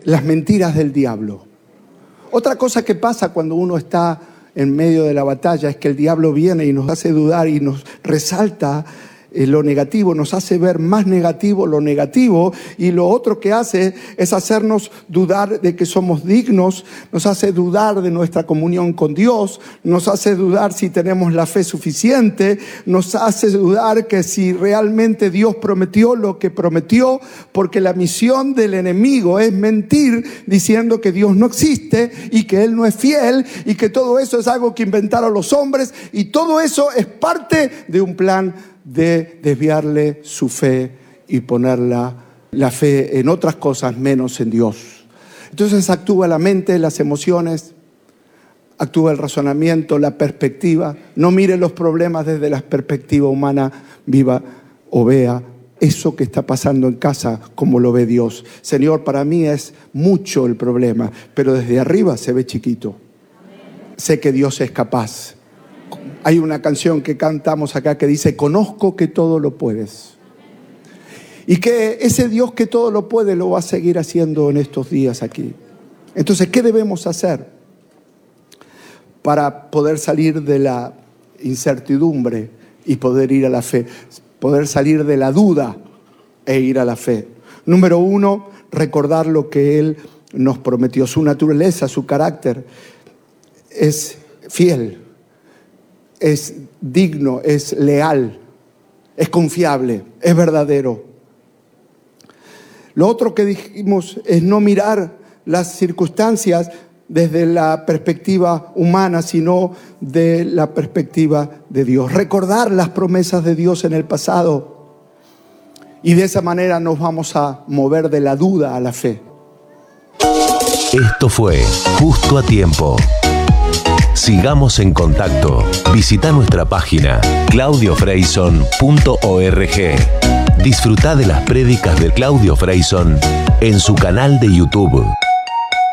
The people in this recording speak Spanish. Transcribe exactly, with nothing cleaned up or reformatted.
las mentiras del diablo. Otra cosa que pasa cuando uno está en medio de la batalla es que el diablo viene y nos hace dudar y nos resalta eh, lo negativo, nos hace ver más negativo lo negativo, y lo otro que hace es hacernos dudar de que somos dignos, nos hace dudar de nuestra comunión con Dios, nos hace dudar si tenemos la fe suficiente, nos hace dudar que si realmente Dios prometió lo que prometió, porque la misión del enemigo es mentir diciendo que Dios no existe y que Él no es fiel y que todo eso es algo que inventaron los hombres, y todo eso es parte de un plan de desviarle su fe y ponerla la fe en otras cosas menos en Dios. Entonces actúa la mente, las emociones, actúa el razonamiento, la perspectiva. No mire los problemas desde la perspectiva humana, viva o vea eso que está pasando en casa como lo ve Dios. Señor, para mí es mucho el problema, pero desde arriba se ve chiquito. Sé que Dios es capaz. Hay una canción que cantamos acá que dice: conozco que todo lo puedes. Y que ese Dios que todo lo puede lo va a seguir haciendo en estos días aquí. Entonces, ¿qué debemos hacer para poder salir de la incertidumbre y poder ir a la fe? Poder salir de la duda e ir a la fe. Número uno, recordar lo que Él nos prometió. Su naturaleza, su carácter es fiel, es digno, es leal, es confiable, es verdadero. Lo otro que dijimos es no mirar las circunstancias desde la perspectiva humana, sino de la perspectiva de Dios. Recordar las promesas de Dios en el pasado, y de esa manera nos vamos a mover de la duda a la fe. Esto fue Justo a Tiempo. Sigamos en contacto. Visita nuestra página claudio freyson punto org. Disfruta de las prédicas de Claudio Freyson en su canal de YouTube.